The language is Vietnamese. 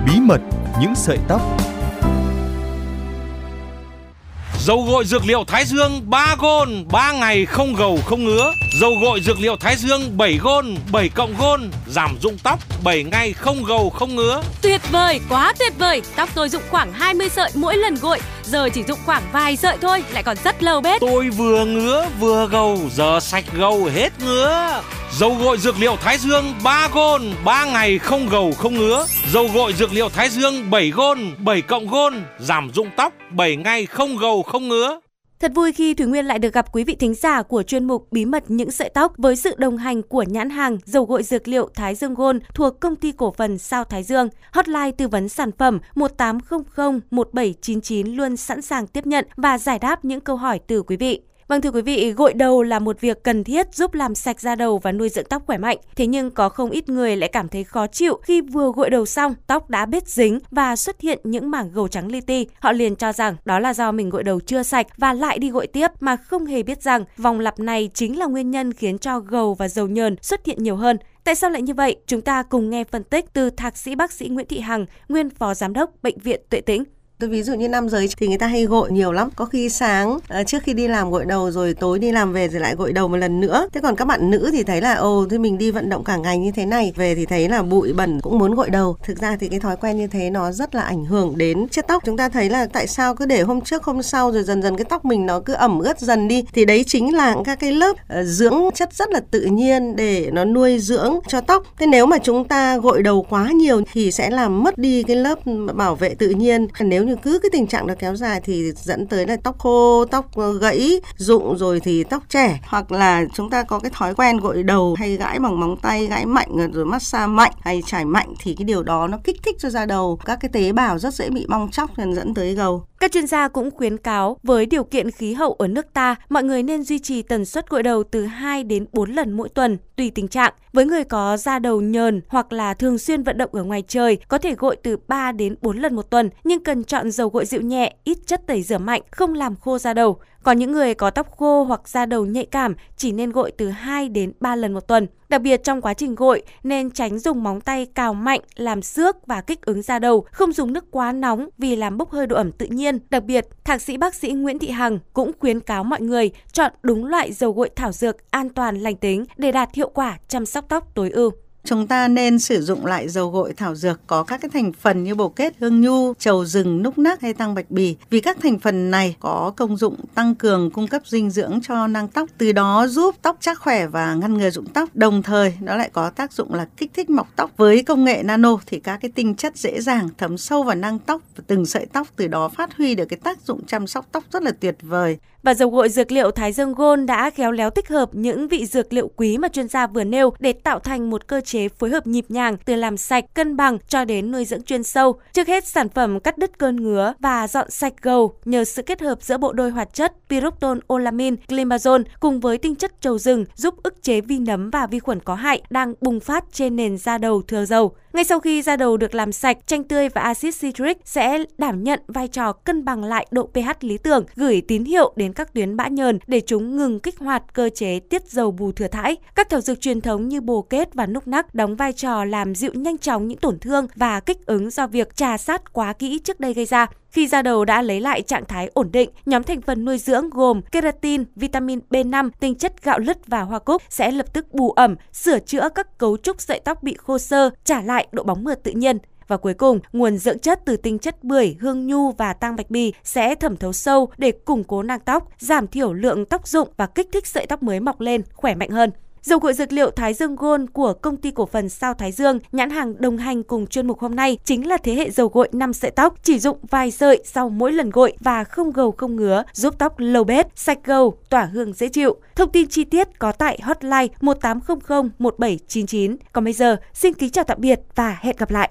Bí mật những sợi tóc. Dầu gội dược liệu Thái Dương 3 gôn, 3 ngày không gầu không ngứa. Dầu gội dược liệu Thái Dương 7 gôn, 7 cộng gôn, giảm rụng tóc 7 ngày không gầu không ngứa. Tuyệt vời, quá tuyệt vời. Tóc tôi rụng khoảng 20 sợi mỗi lần gội, giờ chỉ rụng khoảng vài sợi thôi, lại còn rất lâu bết. Tôi vừa ngứa vừa gầu, giờ sạch gầu hết ngứa. Dầu gội dược liệu Thái Dương 3 gôn, 3 ngày không gầu không ngứa. Dầu gội dược liệu Thái Dương 7 gôn, 7 cộng gôn, giảm rụng tóc 7 ngày không gầu không ngứa. Thật vui khi Thúy Nguyên lại được gặp quý vị thính giả của chuyên mục Bí mật những sợi tóc với sự đồng hành của nhãn hàng dầu gội dược liệu Thái Dương Gold thuộc công ty cổ phần Sao Thái Dương. Hotline tư vấn sản phẩm 18001799 luôn sẵn sàng tiếp nhận và giải đáp những câu hỏi từ quý vị. Vâng thưa quý vị, gội đầu là một việc cần thiết giúp làm sạch da đầu và nuôi dưỡng tóc khỏe mạnh. Thế nhưng có không ít người lại cảm thấy khó chịu khi vừa gội đầu xong, tóc đã bết dính và xuất hiện những mảng gầu trắng li ti. Họ liền cho rằng đó là do mình gội đầu chưa sạch và lại đi gội tiếp mà không hề biết rằng vòng lặp này chính là nguyên nhân khiến cho gầu và dầu nhờn xuất hiện nhiều hơn. Tại sao lại như vậy? Chúng ta cùng nghe phân tích từ thạc sĩ bác sĩ Nguyễn Thị Hằng, nguyên phó giám đốc Bệnh viện Tuệ Tĩnh. Ví dụ như nam giới thì người ta hay gội nhiều lắm. Có khi sáng trước khi đi làm gội đầu, rồi tối đi làm về rồi lại gội đầu một lần nữa. Thế còn các bạn nữ thì thấy là thì mình đi vận động cả ngày như thế này, về thì thấy là bụi bẩn cũng muốn gội đầu. Thực ra thì cái thói quen như thế nó rất là ảnh hưởng đến chất tóc. Chúng ta thấy là tại sao cứ để hôm trước hôm sau rồi dần dần cái tóc mình nó cứ ẩm ướt dần đi. Thì đấy chính là các cái lớp dưỡng chất rất là tự nhiên để nó nuôi dưỡng cho tóc. Thế nếu mà chúng ta gội đầu quá nhiều thì sẽ làm mất đi cái lớp bảo vệ tự nhiên. Nếu như cứ cái tình trạng đó kéo dài thì dẫn tới là tóc khô, tóc gãy, rụng rồi thì tóc trẻ. Hoặc là chúng ta có cái thói quen gội đầu hay gãi bằng móng tay, gãi mạnh rồi massage mạnh hay chải mạnh thì cái điều đó nó kích thích cho da đầu các cái tế bào rất dễ bị bong tróc nên dẫn tới gầu. Các chuyên gia cũng khuyến cáo với điều kiện khí hậu ở nước ta, mọi người nên duy trì tần suất gội đầu từ 2 đến 4 lần mỗi tuần, tùy tình trạng. Với người có da đầu nhờn hoặc là thường xuyên vận động ở ngoài trời, có thể gội từ 3 đến 4 lần một tuần, nhưng cần chọn dầu gội dịu nhẹ, ít chất tẩy rửa mạnh, không làm khô da đầu. Còn những người có tóc khô hoặc da đầu nhạy cảm chỉ nên gội từ 2 đến 3 lần một tuần. Đặc biệt trong quá trình gội nên tránh dùng móng tay cào mạnh làm xước và kích ứng da đầu, không dùng nước quá nóng vì làm bốc hơi độ ẩm tự nhiên. Đặc biệt, thạc sĩ bác sĩ Nguyễn Thị Hằng cũng khuyến cáo mọi người chọn đúng loại dầu gội thảo dược an toàn lành tính để đạt hiệu quả chăm sóc tóc tối ưu. Chúng ta nên sử dụng lại dầu gội thảo dược có các cái thành phần như bồ kết, hương nhu, trầu rừng, núc nắc hay tăng bạch bì. Vì các thành phần này có công dụng tăng cường cung cấp dinh dưỡng cho nang tóc, từ đó giúp tóc chắc khỏe và ngăn ngừa rụng tóc. Đồng thời nó lại có tác dụng là kích thích mọc tóc. Với công nghệ nano thì các cái tinh chất dễ dàng thấm sâu vào nang tóc và từng sợi tóc, từ đó phát huy được cái tác dụng chăm sóc tóc rất là tuyệt vời. Và dầu gội dược liệu Thái Dương Gold đã khéo léo tích hợp những vị dược liệu quý mà chuyên gia vừa nêu để tạo thành một cơ chế phối hợp nhịp nhàng từ làm sạch, cân bằng cho đến nuôi dưỡng chuyên sâu. Trước hết, sản phẩm cắt đứt cơn ngứa và dọn sạch gầu nhờ sự kết hợp giữa bộ đôi hoạt chất pyropton, olamin, glimazole cùng với tinh chất trầu rừng giúp ức chế vi nấm và vi khuẩn có hại đang bùng phát trên nền da đầu thừa dầu. Ngay sau khi da đầu được làm sạch, chanh tươi và axit citric sẽ đảm nhận vai trò cân bằng lại độ pH lý tưởng, gửi tín hiệu đến các tuyến bã nhờn để chúng ngừng kích hoạt cơ chế tiết dầu bù thừa thãi. Các thảo dược truyền thống như bồ kết và núc nắc đóng vai trò làm dịu nhanh chóng những tổn thương và kích ứng do việc chà sát quá kỹ trước đây gây ra. Khi da đầu đã lấy lại trạng thái ổn định, nhóm thành phần nuôi dưỡng gồm keratin, vitamin B5, tinh chất gạo lứt và hoa cúc sẽ lập tức bù ẩm, sửa chữa các cấu trúc sợi tóc bị khô xơ, trả lại độ bóng mượt tự nhiên. Và cuối cùng, nguồn dưỡng chất từ tinh chất bưởi, hương nhu và tang bạch bì sẽ thẩm thấu sâu để củng cố nang tóc, giảm thiểu lượng tóc rụng và kích thích sợi tóc mới mọc lên, khỏe mạnh hơn. Dầu gội dược liệu Thái Dương Gold của công ty cổ phần Sao Thái Dương, nhãn hàng đồng hành cùng chuyên mục hôm nay, chính là thế hệ dầu gội 5 sợi tóc, chỉ dụng vài sợi sau mỗi lần gội và không gầu không ngứa, giúp tóc lâu bết, sạch gầu, tỏa hương dễ chịu. Thông tin chi tiết có tại hotline 18001799. Còn bây giờ, xin kính chào tạm biệt và hẹn gặp lại.